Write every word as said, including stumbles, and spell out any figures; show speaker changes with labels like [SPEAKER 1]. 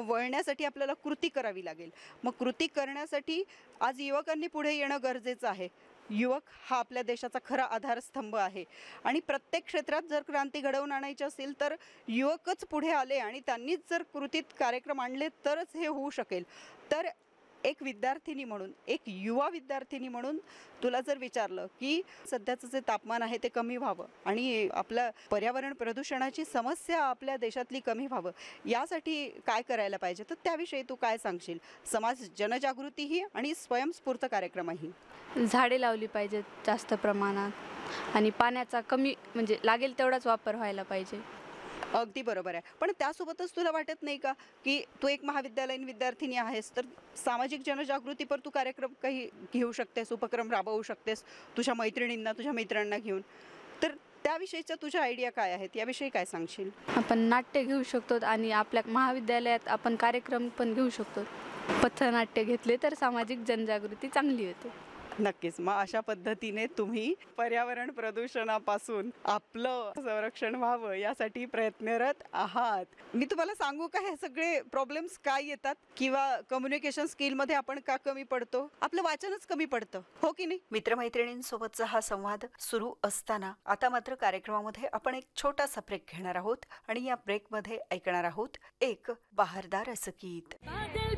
[SPEAKER 1] वळण्यासाठी आपल्याला कृती करावी लागेल. मग कृती करण्यासाठी आज युवकांनी पुढे येणं गरजेचं आहे. युवक हा आपल्या देशाचा खरा आधारस्तंभ आहे आणि प्रत्येक क्षेत्रात जर क्रांती घडवून आणायची असेल तर युवकच पुढे आले आणि त्यांनीच जर कृतीत कार्यक्रम आणले तरच हे होऊ शकेल. तर एक विद्यार्थिनी म्हणून, एक युवा विद्यार्थिनी म्हणून तुला जर विचारलं की सध्याचं जे तापमान आहे ते कमी व्हावं आणि आपलं पर्यावरण प्रदूषणाची समस्या आपल्या देशातली कमी व्हावं, यासाठी काय करायला पाहिजे, तर त्याविषयी तू काय सांगशील? समाज जनजागृतीही आणि स्वयंस्फूर्त कार्यक्रमही.
[SPEAKER 2] झाडे लावली पाहिजेत जास्त प्रमाणात आणि पाण्याचा कमी म्हणजे लागेल तेवढाच वापर व्हायला पाहिजे.
[SPEAKER 1] अगदी बरोबर आहे. पण त्यासोबतच तुला वाटत नाही का की तू एक महाविद्यालयीन विद्यार्थिनी आहेस, तर सामाजिक जनजागृतीपर तू कार्यक्रम काही घेऊ शकतेस, उपक्रम राबवू शकतेस तुझ्या मैत्रिणींना, तुझ्या मित्रांना घेऊन. तर त्याविषयीच्या तुझ्या आयडिया काय आहेत, याविषयी काय सांगशील?
[SPEAKER 2] आपण नाट्य घेऊ शकतो आणि आपल्या महाविद्यालयात आपण कार्यक्रम पण घेऊ शकतो. पथनाट्य घेतले तर सामाजिक जनजागृती चांगली होते.
[SPEAKER 1] नक्कीच. मग अशा पद्धतीने तुम्ही पर्यावरण प्रदूषणापासून आपलं संरक्षण व्हावं यासाठी प्रयत्नरत आहात. मी तुम्हाला सांगू का हे सगळे प्रॉब्लेम्स काय येतात किंवा कम्युनिकेशन स्किलमध्ये आपण का कमी पडतो? आपलं वाचनच कमी पडतं, हो की नाही? मित्रमैत्रिणींसोबतचा हा संवाद सुरू असताना आता मात्र कार्यक्रमामध्ये आपण एक छोटासा ब्रेक घेणार आहोत आणि या ब्रेकमध्ये ऐकणार आहोत एक बहारदार असं गीत.